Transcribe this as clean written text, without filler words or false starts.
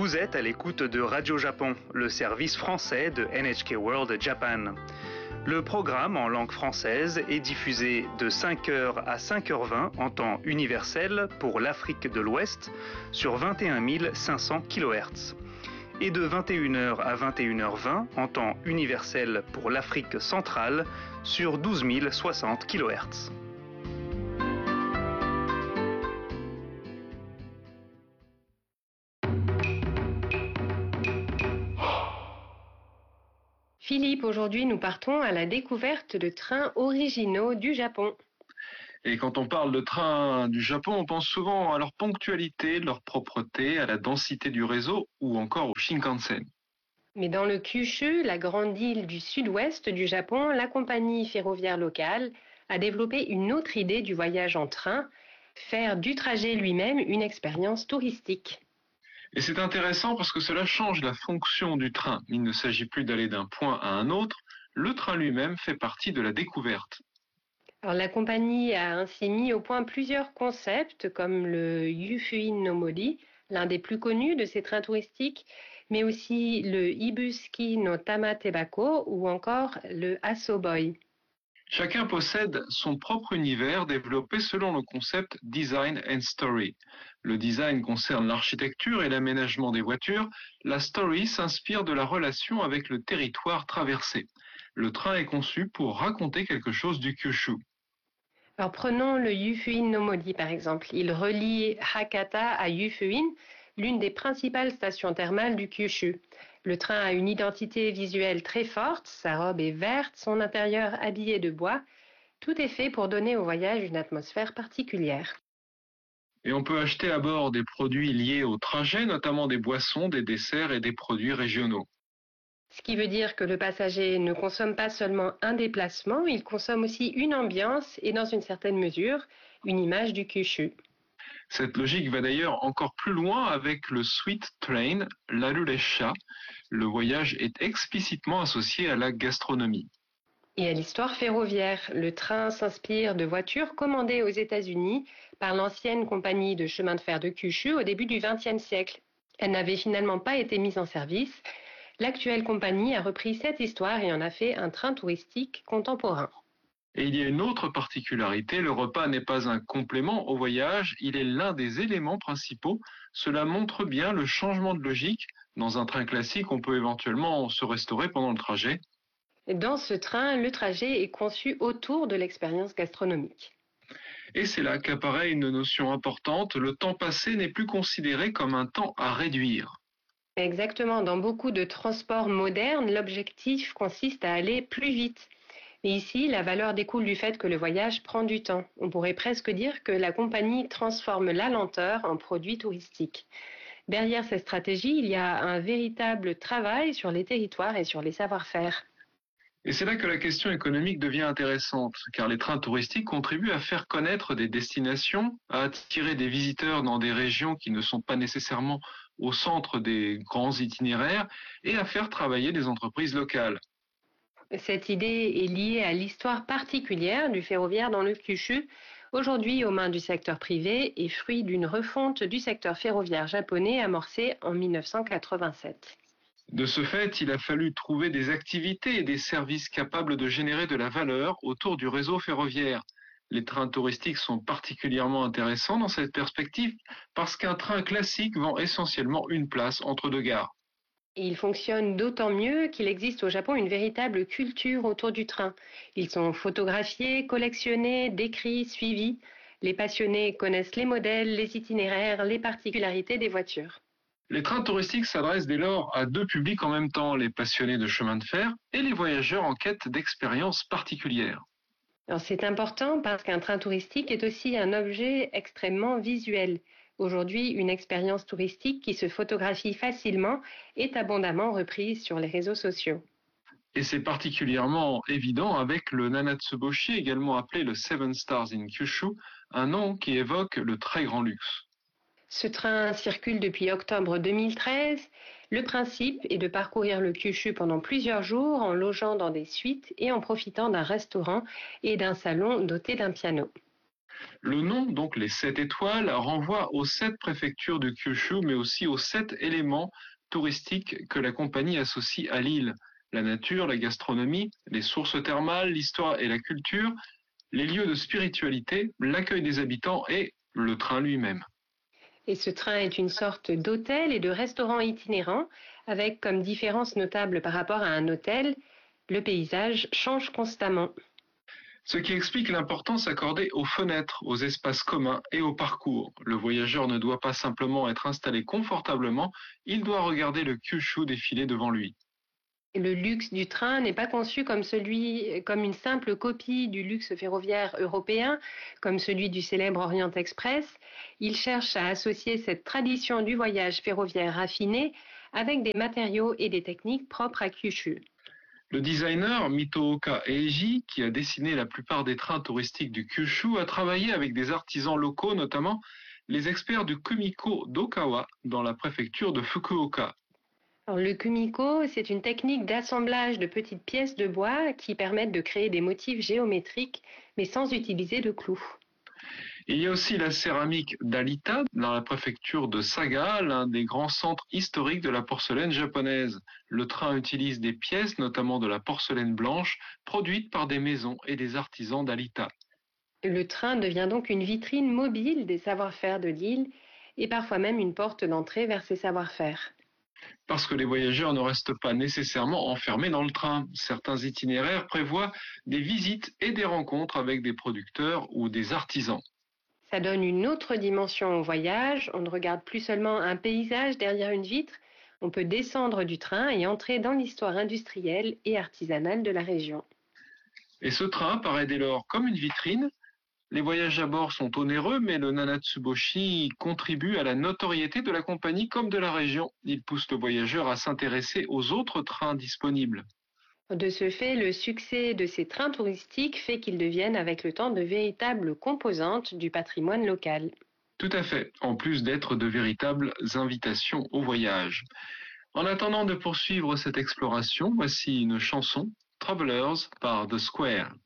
Vous êtes à l'écoute de Radio Japon, le service français de NHK World Japan. Le programme en langue française est diffusé de 5h à 5h20 en temps universel pour l'Afrique de l'Ouest sur 21 500 kHz et de 21h à 21h20 en temps universel pour l'Afrique centrale sur 12 060 kHz. Philippe, aujourd'hui nous partons à la découverte de trains originaux du Japon. Et quand on parle de trains du Japon, on pense souvent à leur ponctualité, leur propreté, à la densité du réseau ou encore au Shinkansen. Mais dans le Kyushu, la grande île du sud-ouest du Japon, la compagnie ferroviaire locale a développé une autre idée du voyage en train, faire du trajet lui-même une expérience touristique. Et c'est intéressant parce que cela change la fonction du train. Il ne s'agit plus d'aller d'un point à un autre, le train lui-même fait partie de la découverte. Alors, la compagnie a ainsi mis au point plusieurs concepts comme le Yufuin no Mori, l'un des plus connus de ces trains touristiques, mais aussi le Ibusuki no Tamatebako ou encore le Asoboi. Chacun possède son propre univers développé selon le concept Design and Story. Le design concerne l'architecture et l'aménagement des voitures. La story s'inspire de la relation avec le territoire traversé. Le train est conçu pour raconter quelque chose du Kyushu. Alors prenons le Yufuin no Mori par exemple. Il relie Hakata à Yufuin, l'une des principales stations thermales du Kyushu. Le train a une identité visuelle très forte, sa robe est verte, son intérieur habillé de bois. Tout est fait pour donner au voyage une atmosphère particulière. Et on peut acheter à bord des produits liés au trajet, notamment des boissons, des desserts et des produits régionaux. Ce qui veut dire que le passager ne consomme pas seulement un déplacement, il consomme aussi une ambiance et dans une certaine mesure, une image du Kyushu. Cette logique va d'ailleurs encore plus loin avec le Sweet Train, l'Arulesha. Le voyage est explicitement associé à la gastronomie. Et à l'histoire ferroviaire, le train s'inspire de voitures commandées aux États-Unis par l'ancienne compagnie de chemin de fer de Kyushu au début du XXe siècle. Elle n'avait finalement pas été mise en service. L'actuelle compagnie a repris cette histoire et en a fait un train touristique contemporain. Et il y a une autre particularité, le repas n'est pas un complément au voyage, il est l'un des éléments principaux. Cela montre bien le changement de logique. Dans un train classique, on peut éventuellement se restaurer pendant le trajet. Dans ce train, le trajet est conçu autour de l'expérience gastronomique. Et c'est là qu'apparaît une notion importante, le temps passé n'est plus considéré comme un temps à réduire. Exactement, dans beaucoup de transports modernes, l'objectif consiste à aller plus vite. Mais ici, la valeur découle du fait que le voyage prend du temps. On pourrait presque dire que la compagnie transforme la lenteur en produit touristique. Derrière cette stratégie, il y a un véritable travail sur les territoires et sur les savoir-faire. Et c'est là que la question économique devient intéressante, car les trains touristiques contribuent à faire connaître des destinations, à attirer des visiteurs dans des régions qui ne sont pas nécessairement au centre des grands itinéraires, et à faire travailler des entreprises locales. Cette idée est liée à l'histoire particulière du ferroviaire dans le Kyushu, aujourd'hui aux mains du secteur privé et fruit d'une refonte du secteur ferroviaire japonais amorcée en 1987. De ce fait, il a fallu trouver des activités et des services capables de générer de la valeur autour du réseau ferroviaire. Les trains touristiques sont particulièrement intéressants dans cette perspective parce qu'un train classique vend essentiellement une place entre deux gares. Et ils fonctionnent d'autant mieux qu'il existe au Japon une véritable culture autour du train. Ils sont photographiés, collectionnés, décrits, suivis. Les passionnés connaissent les modèles, les itinéraires, les particularités des voitures. Les trains touristiques s'adressent dès lors à deux publics en même temps, les passionnés de chemin de fer et les voyageurs en quête d'expériences particulières. Alors c'est important parce qu'un train touristique est aussi un objet extrêmement visuel. Aujourd'hui, une expérience touristique qui se photographie facilement est abondamment reprise sur les réseaux sociaux. Et c'est particulièrement évident avec le Nanatsuboshi, également appelé le Seven Stars in Kyushu, un nom qui évoque le très grand luxe. Ce train circule depuis octobre 2013. Le principe est de parcourir le Kyushu pendant plusieurs jours en logeant dans des suites et en profitant d'un restaurant et d'un salon doté d'un piano. Le nom, donc les 7 étoiles, renvoie aux 7 préfectures du Kyushu, mais aussi aux 7 éléments touristiques que la compagnie associe à l'île. La nature, la gastronomie, les sources thermales, l'histoire et la culture, les lieux de spiritualité, l'accueil des habitants et le train lui-même. Et ce train est une sorte d'hôtel et de restaurant itinérant, avec comme différence notable par rapport à un hôtel, le paysage change constamment. Ce qui explique l'importance accordée aux fenêtres, aux espaces communs et au parcours. Le voyageur ne doit pas simplement être installé confortablement, il doit regarder le Kyushu défiler devant lui. Le luxe du train n'est pas conçu comme une simple copie du luxe ferroviaire européen, comme celui du célèbre Orient Express. Il cherche à associer cette tradition du voyage ferroviaire raffiné avec des matériaux et des techniques propres à Kyushu. Le designer Mitooka Eiji, qui a dessiné la plupart des trains touristiques du Kyushu, a travaillé avec des artisans locaux, notamment les experts du Kumiko d'Okawa dans la préfecture de Fukuoka. Alors, le kumiko, c'est une technique d'assemblage de petites pièces de bois qui permettent de créer des motifs géométriques, mais sans utiliser de clous. Il y a aussi la céramique d'Alita dans la préfecture de Saga, l'un des grands centres historiques de la porcelaine japonaise. Le train utilise des pièces, notamment de la porcelaine blanche, produites par des maisons et des artisans d'Alita. Le train devient donc une vitrine mobile des savoir-faire de l'île et parfois même une porte d'entrée vers ces savoir-faire. Parce que les voyageurs ne restent pas nécessairement enfermés dans le train. Certains itinéraires prévoient des visites et des rencontres avec des producteurs ou des artisans. Ça donne une autre dimension au voyage. On ne regarde plus seulement un paysage derrière une vitre. On peut descendre du train et entrer dans l'histoire industrielle et artisanale de la région. Et ce train paraît dès lors comme une vitrine. Les voyages à bord sont onéreux, mais le Nanatsuboshi contribue à la notoriété de la compagnie comme de la région. Il pousse le voyageur à s'intéresser aux autres trains disponibles. De ce fait, le succès de ces trains touristiques fait qu'ils deviennent avec le temps de véritables composantes du patrimoine local. Tout à fait, en plus d'être de véritables invitations au voyage. En attendant de poursuivre cette exploration, voici une chanson, Travelers par The Square.